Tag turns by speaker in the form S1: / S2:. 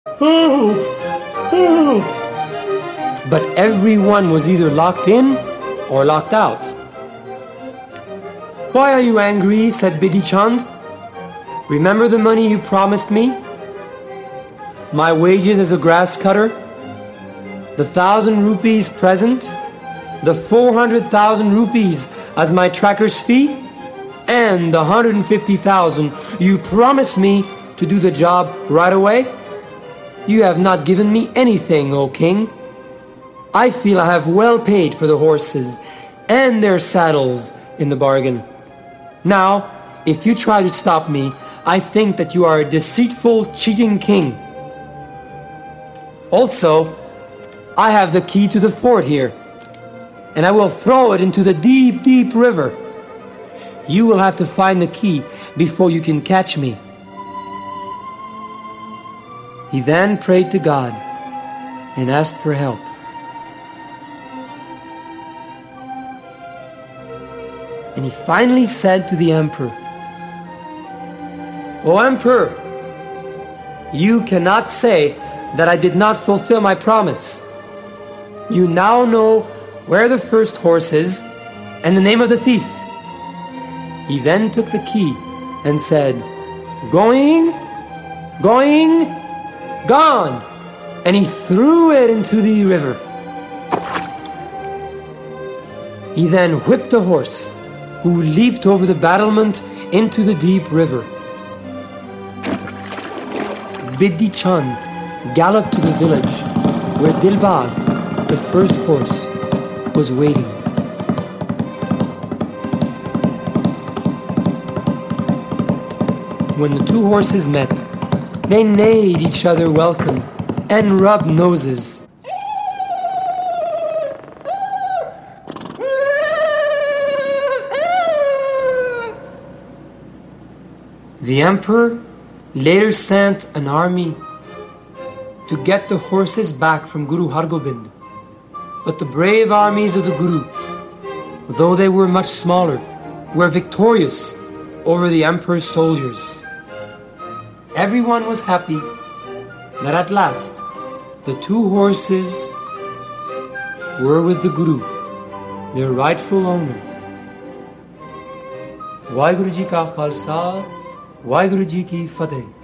S1: Help! Help! But everyone was either locked in or locked out. Why are you angry? Said Bidhi Chand. Remember the money you promised me? My wages as a grass cutter? The 1,000 rupees present? The 400,000 rupees as my tracker's fee? And the 150,000 you promised me to do the job right away? You have not given me anything, O king. I feel I have well paid for the horses and their saddles in the bargain. Now, if you try to stop me, I think that you are a deceitful, cheating king. Also, I have the key to the fort here, and I will throw it into the deep, deep river. You will have to find the key before you can catch me. He then prayed to God and asked for help. And he finally said to the emperor, O emperor, you cannot say that I did not fulfill my promise. You now know where the first horse is and the name of the thief. He then took the key and said, Going, going, gone, and he threw it into the river. He then whipped the horse, who leaped over the battlement into the deep river. Bidhi Chand galloped to the village where Dilbag, the first horse, was waiting. When the two horses met, they neighed each other welcome and rubbed noses. The emperor later sent an army to get the horses back from Guru Hargobind. But the brave armies of the Guru, though they were much smaller, were victorious over the emperor's soldiers. Everyone was happy that at last the two horses were with the Guru, their rightful owner. Waheguru Ji Ka Khalsa, Waheguru Ji Ki Fateh.